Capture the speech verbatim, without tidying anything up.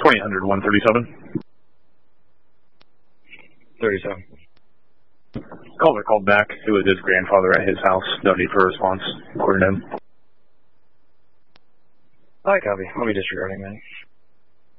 twenty hundred, one thirty-seven. thirty-seven. Caller called back. It was his grandfather at his house. No need for a response, according to him. I copy. I'll be disregarding that.